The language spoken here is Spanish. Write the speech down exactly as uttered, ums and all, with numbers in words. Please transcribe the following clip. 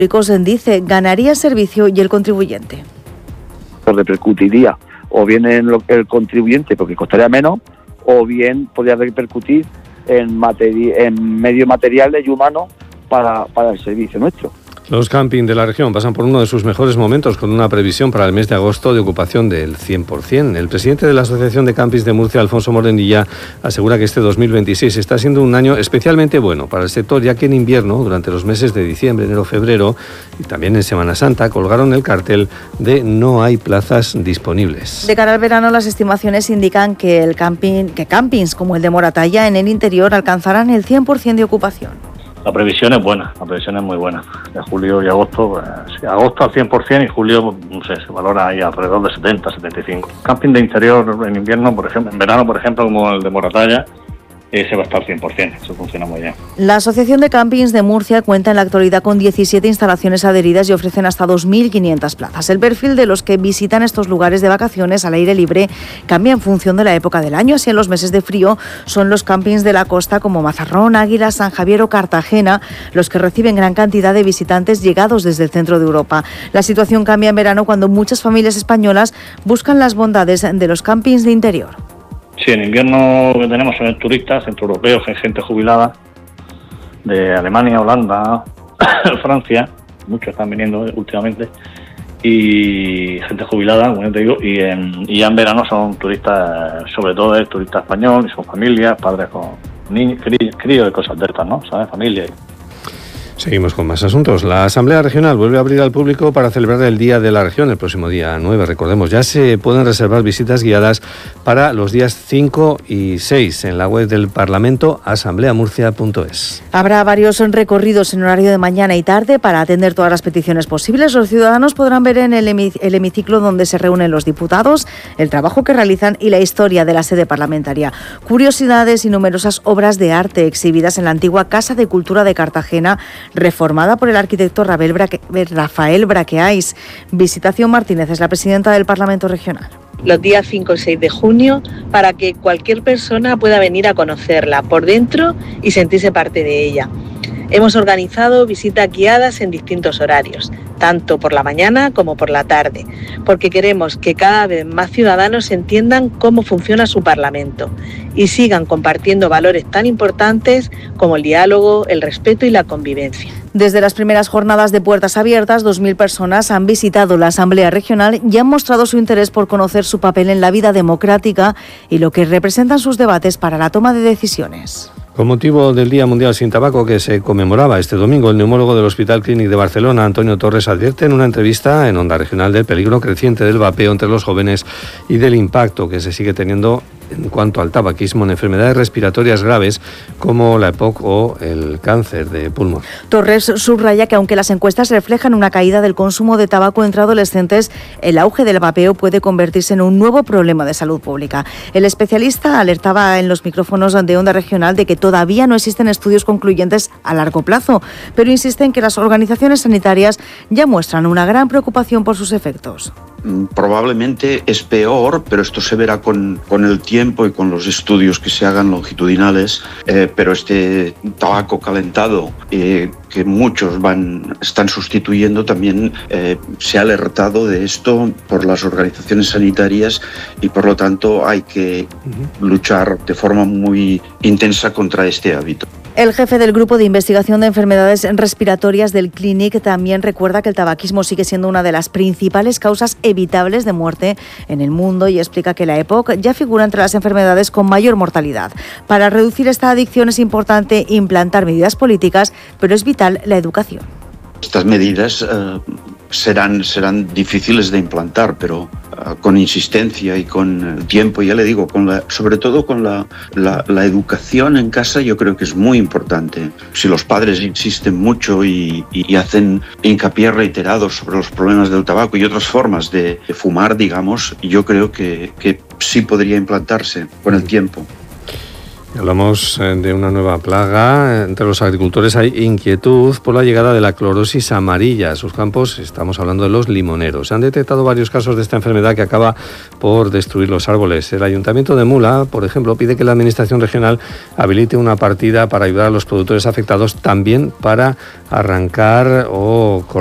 Dice, ganaría el servicio y el contribuyente. Pues repercutiría o bien en lo, el contribuyente porque costaría menos, o bien podría repercutir en, materi- en medios materiales y humanos para, para el servicio nuestro. Los campings de la región pasan por uno de sus mejores momentos, con una previsión para el mes de agosto de ocupación del cien por ciento. El presidente de la Asociación de Campings de Murcia, Alfonso Morenilla, asegura que este dos mil veintiséis está siendo un año especialmente bueno para el sector, ya que en invierno, durante los meses de diciembre, enero, febrero y también en Semana Santa, colgaron el cartel de no hay plazas disponibles. De cara al verano, las estimaciones indican que, el camping, que campings como el de Moratalla en el interior alcanzarán el cien por ciento de ocupación. La previsión es buena, la previsión es muy buena. De julio y agosto, pues, sí, agosto al cien por ciento y julio, no sé, se valora ahí alrededor de setenta, setenta y cinco. Camping de interior en invierno, por ejemplo, en verano, por ejemplo, como el de Moratalla, ese va a estar cien por ciento, eso funciona muy bien. La Asociación de Campings de Murcia cuenta en la actualidad con diecisiete instalaciones adheridas y ofrecen hasta dos mil quinientas plazas. El perfil de los que visitan estos lugares de vacaciones al aire libre cambia en función de la época del año. Así, en los meses de frío son los campings de la costa como Mazarrón, Águila, San Javier o Cartagena los que reciben gran cantidad de visitantes llegados desde el centro de Europa. La situación cambia en verano cuando muchas familias españolas buscan las bondades de los campings de interior. Sí, en invierno lo que tenemos son turistas centroeuropeos, gente jubilada de Alemania, Holanda, Francia, muchos están viniendo últimamente, y gente jubilada, como te digo, y, en, y ya en verano son turistas, sobre todo el turista español, y son familias, padres con niños, críos y cosas de estas, ¿no? ¿Sabes? Familia. Seguimos con más asuntos. La Asamblea Regional vuelve a abrir al público para celebrar el Día de la Región el próximo día nueve. Recordemos, ya se pueden reservar visitas guiadas para los días cinco y seis en la web del Parlamento, asamblea murcia punto es. Habrá varios recorridos en horario de mañana y tarde para atender todas las peticiones posibles. Los ciudadanos podrán ver en el, hemi- el hemiciclo donde se reúnen los diputados, el trabajo que realizan y la historia de la sede parlamentaria. Curiosidades y numerosas obras de arte exhibidas en la antigua Casa de Cultura de Cartagena, reformada por el arquitecto Rafael Braqueais. Visitación Martínez es la presidenta del Parlamento Regional. Los días cinco y seis de junio, para que cualquier persona pueda venir a conocerla por dentro y sentirse parte de ella. Hemos organizado visitas guiadas en distintos horarios, tanto por la mañana como por la tarde, porque queremos que cada vez más ciudadanos entiendan cómo funciona su Parlamento y sigan compartiendo valores tan importantes como el diálogo, el respeto y la convivencia. Desde las primeras jornadas de puertas abiertas, dos mil personas han visitado la Asamblea Regional y han mostrado su interés por conocer su papel en la vida democrática y lo que representan sus debates para la toma de decisiones. Con motivo del Día Mundial sin Tabaco que se conmemoraba este domingo, el neumólogo del Hospital Clínic de Barcelona, Antonio Torres, advierte en una entrevista en Onda Regional del peligro creciente del vapeo entre los jóvenes y del impacto que se sigue teniendo en cuanto al tabaquismo en enfermedades respiratorias graves como la E P O C o el cáncer de pulmón. Torres subraya que aunque las encuestas reflejan una caída del consumo de tabaco entre adolescentes, el auge del vapeo puede convertirse en un nuevo problema de salud pública. El especialista alertaba en los micrófonos de Onda Regional de que todavía no existen estudios concluyentes a largo plazo, pero insiste en que las organizaciones sanitarias ya muestran una gran preocupación por sus efectos. Probablemente es peor, pero esto se verá con, con el tiempo y con los estudios que se hagan longitudinales, eh, pero este tabaco calentado eh, que muchos van están sustituyendo también eh, se ha alertado de esto por las organizaciones sanitarias y por lo tanto hay que luchar de forma muy intensa contra este hábito. El jefe del Grupo de Investigación de Enfermedades Respiratorias del Clínic también recuerda que el tabaquismo sigue siendo una de las principales causas evitables de muerte en el mundo y explica que la E P O C ya figura entre las enfermedades con mayor mortalidad. Para reducir esta adicción es importante implantar medidas políticas, pero es vital la educación. Estas medidas eh, serán, serán difíciles de implantar, pero uh, con insistencia y con tiempo, ya le digo, con la, sobre todo con la, la, la educación en casa, yo creo que es muy importante. Si los padres insisten mucho y, y hacen hincapié reiterado sobre los problemas del tabaco y otras formas de, de fumar, digamos, yo creo que, que sí podría implantarse con el tiempo. Hablamos de una nueva plaga. Entre los agricultores hay inquietud por la llegada de la clorosis amarilla a sus campos. Estamos hablando de los limoneros. Se han detectado varios casos de esta enfermedad que acaba por destruir los árboles. El Ayuntamiento de Mula, por ejemplo, pide que la Administración regional habilite una partida para ayudar a los productores afectados, también para arrancar o cortar